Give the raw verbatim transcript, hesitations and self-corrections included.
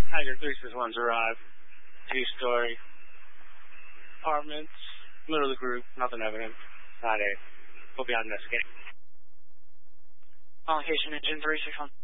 Tiger three six one's arrived. Two-story. Apartments. Middle of the group. Nothing evident. Not eight. We'll be on this gate. On location, engine three six one.